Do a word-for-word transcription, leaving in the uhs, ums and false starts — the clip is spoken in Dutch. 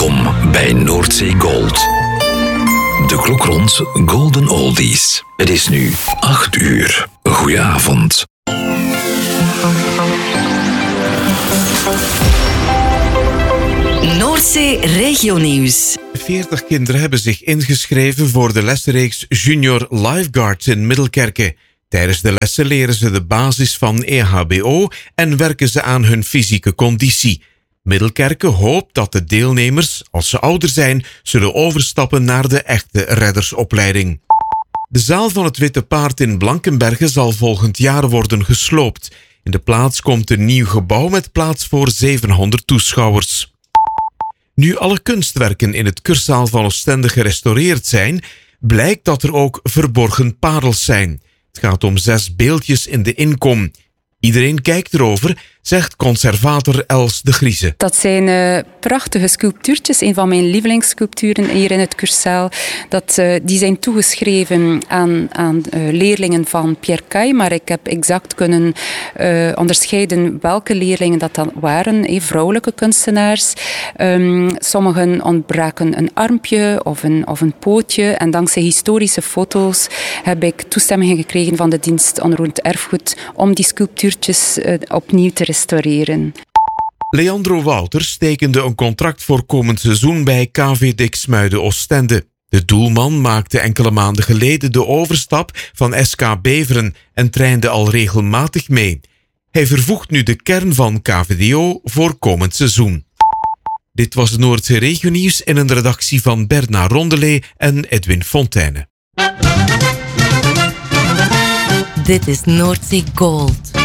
Welkom bij Noordzee Gold. De klok rond Golden Oldies. Het is nu acht uur. Goedenavond. Noordzee Regionieuws. veertig kinderen hebben zich ingeschreven voor de lessenreeks Junior Lifeguards in Middelkerke. Tijdens de lessen leren ze de basis van E H B O en werken ze aan hun fysieke conditie. Middelkerke hoopt dat de deelnemers, als ze ouder zijn, zullen overstappen naar de echte reddersopleiding. De zaal van het Witte Paard in Blankenberge zal volgend jaar worden gesloopt. In de plaats komt een nieuw gebouw met plaats voor zevenhonderd toeschouwers. Nu alle kunstwerken in het Kurzaal van Oostende gerestaureerd zijn, blijkt dat er ook verborgen parels zijn. Het gaat om zes beeldjes in de inkom. Iedereen kijkt erover, zegt conservator Els de Grieze. Dat zijn uh, prachtige sculptuurtjes, een van mijn lievelingssculpturen hier in het Kurzaal. Dat, uh, die zijn toegeschreven aan, aan uh, leerlingen van Pierre Caille, maar ik heb exact kunnen uh, onderscheiden welke leerlingen dat dan waren, eh, vrouwelijke kunstenaars. Um, sommigen ontbraken een armpje of een, of een pootje en dankzij historische foto's heb ik toestemming gekregen van de dienst onroerend erfgoed om die sculptuurtjes uh, opnieuw te restaureren. Leandro Wouters tekende een contract voor komend seizoen bij K V Diksmuiden Oostende. De doelman maakte enkele maanden geleden de overstap van S K Beveren en trainde al regelmatig mee. Hij vervoegt nu de kern van K V D O voor komend seizoen. Dit was het Noordzee Regionieuws in een redactie van Bernard Rondelet en Edwin Fontaine. Dit is Noordzee Gold.